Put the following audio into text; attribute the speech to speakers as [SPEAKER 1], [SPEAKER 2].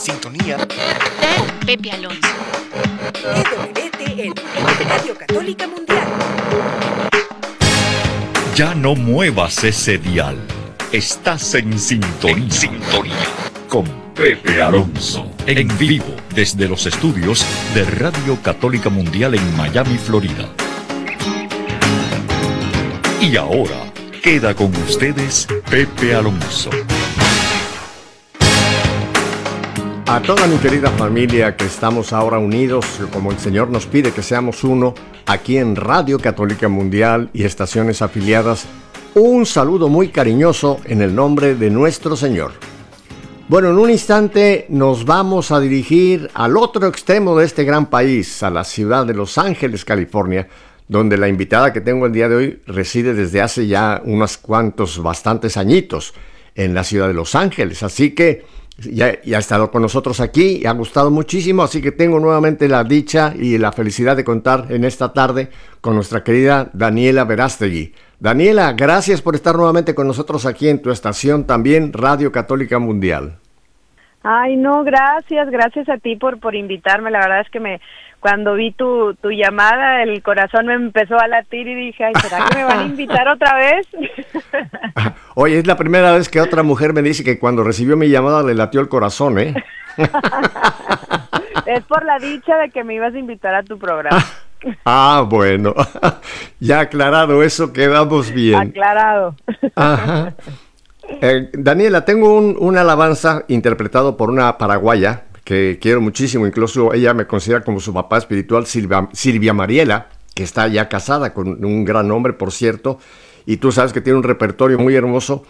[SPEAKER 1] Sintonía
[SPEAKER 2] con Pepe Alonso.
[SPEAKER 3] EWTN, Radio Católica Mundial.
[SPEAKER 4] Ya no muevas ese dial. Estás en sintonía con Pepe Alonso. En vivo desde los estudios de Radio Católica Mundial en Miami, Florida. Y ahora queda con ustedes Pepe Alonso.
[SPEAKER 5] A toda mi querida familia que estamos ahora unidos, como el Señor nos pide que seamos uno, aquí en Radio Católica Mundial y estaciones afiliadas, un saludo muy cariñoso en el nombre de nuestro Señor. Bueno, en un instante nos vamos a dirigir al otro extremo de este gran país, a la ciudad de Los Ángeles, California, donde la invitada que tengo el día de hoy reside desde hace ya unos cuantos, bastantes añitos en la ciudad de Los Ángeles. Así que ya ha estado con nosotros aquí y ha gustado muchísimo, así que tengo nuevamente la dicha y la felicidad de contar en esta tarde con nuestra querida Daniela Verástegui. Daniela, gracias por estar nuevamente con nosotros aquí en tu estación también, Radio Católica Mundial.
[SPEAKER 6] Ay, no, gracias a ti por invitarme. La verdad es que cuando vi tu llamada, el corazón me empezó a latir y dije, ay, ¿será que me van a invitar otra vez?
[SPEAKER 5] Oye, es la primera vez que otra mujer me dice que cuando recibió mi llamada le latió el corazón, ¿eh?
[SPEAKER 6] Es por la dicha de que me ibas a invitar a tu programa.
[SPEAKER 5] Bueno, ya aclarado eso, quedamos bien.
[SPEAKER 6] Aclarado.
[SPEAKER 5] Ajá. Daniela, tengo una alabanza interpretado por una paraguaya que quiero muchísimo, incluso ella me considera como su papá espiritual, Silvia Mariela, que está ya casada con un gran hombre, por cierto, y tú sabes que tiene un repertorio muy hermoso,